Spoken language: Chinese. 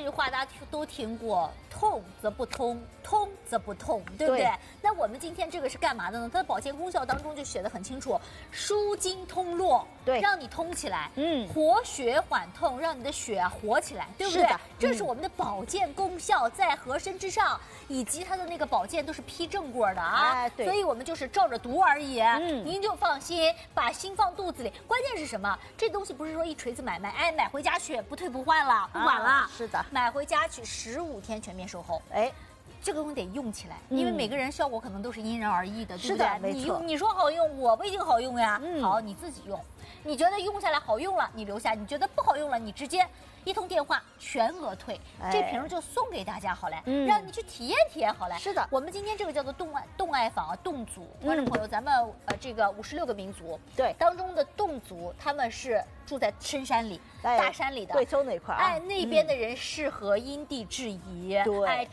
句话大家都听过，痛则不通，通则不痛，对不对？那我们今天这个是干嘛的呢？它的保健功效当中就写得很清楚，舒筋通络， 对， 让你通起来，活血缓痛，让你的血啊活起来，对不对？这是我们的保健功效，在和参之上，以及它的那个保健都是批正过的啊，对，所以我们就是照着读而已，您就放心，把心放肚子里。关键是什么？这东西不是说一锤子买卖，哎，买回家去不退不换了，不管了， 是的， 买回家去15天全面售后，哎。这个东西得用起来，因为每个人效果可能都是因人而异的，对不对？你说好用，我不一定好用呀。好，你自己用，你觉得用下来好用了，你留下；你觉得不好用了，你直接一通电话全额退。这瓶就送给大家好嘞，让你去体验体验好嘞。 是的， 我们今天这个叫做侗爱坊啊，侗族观众朋友，咱们这个56个民族，对，当中的侗族他们是住在深山里、大山里的， 贵州那块， 哎，那边的人适合因地制宜，对，哎。